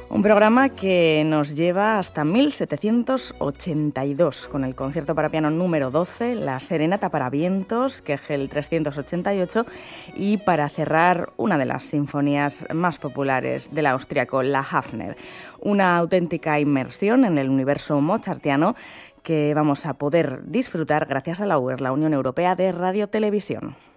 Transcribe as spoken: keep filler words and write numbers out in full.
Un programa que nos lleva hasta mil setecientos ochenta y dos, con el concierto para piano número doce, la Serenata para vientos, Kegel trescientos ochenta y ocho, y para cerrar una de las sinfonías más populares del austríaco, la Hafner. Una auténtica inmersión en el universo mozartiano que vamos a poder disfrutar gracias a la U E R, la Unión Europea de Radio Televisión.